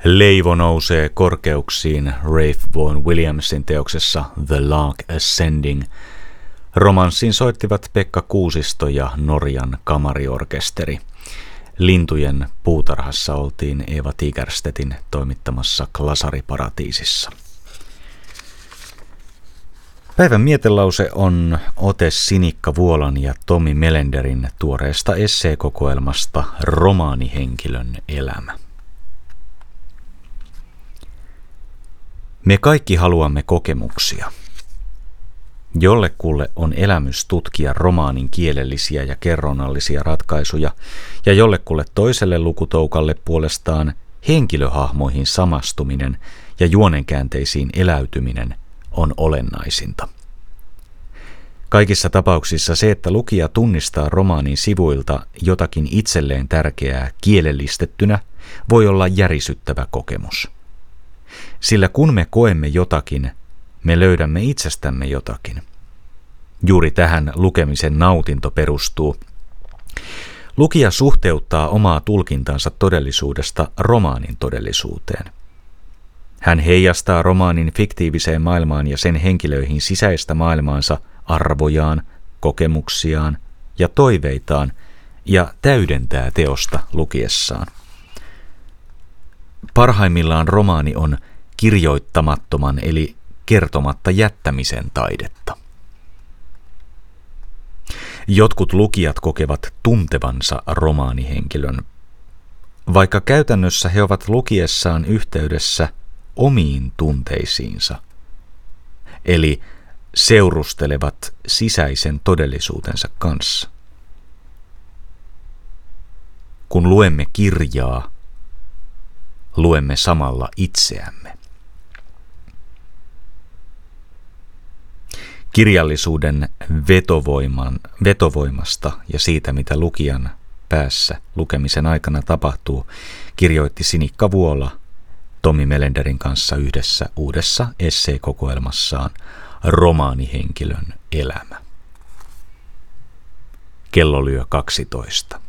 Leivo nousee korkeuksiin Ralph Vaughan Williamsin teoksessa The Lark Ascending. Romanssin soittivat Pekka Kuusisto ja Norjan kamariorkesteri. Lintujen puutarhassa oltiin Eeva Tigerstedtin toimittamassa Glasariparatiisissa. Päivän mietelause on ote Sinikka Vuolan ja Tomi Melenderin tuoreesta esseekokoelmasta Romaanihenkilön elämä. Me kaikki haluamme kokemuksia. Jollekulle on elämys tutkia romaanin kielellisiä ja kerronnallisia ratkaisuja, ja jollekulle toiselle lukutoukalle puolestaan henkilöhahmoihin samastuminen ja juonenkäänteisiin eläytyminen on olennaisinta. Kaikissa tapauksissa se, että lukija tunnistaa romaanin sivuilta jotakin itselleen tärkeää kielellistettynä, voi olla järisyttävä kokemus. Sillä kun me koemme jotakin, me löydämme itsestämme jotakin. Juuri tähän lukemisen nautinto perustuu. Lukija suhteuttaa omaa tulkintansa todellisuudesta romaanin todellisuuteen. Hän heijastaa romaanin fiktiiviseen maailmaan ja sen henkilöihin sisäistä maailmaansa arvojaan, kokemuksiaan ja toiveitaan ja täydentää teosta lukiessaan. Parhaimmillaan romaani on kirjoittamattoman eli kertomatta jättämisen taidetta. Jotkut lukijat kokevat tuntevansa romaanihenkilön, vaikka käytännössä he ovat lukiessaan yhteydessä omiin tunteisiinsa, eli seurustelevat sisäisen todellisuutensa kanssa. Kun luemme kirjaa, luemme samalla itseämme. Kirjallisuuden vetovoimasta ja siitä, mitä lukijan päässä lukemisen aikana tapahtuu, kirjoitti Sinikka Vuola Tomi Melenderin kanssa yhdessä uudessa esseekokoelmassaan Romaanihenkilön elämä. Kello lyö 12.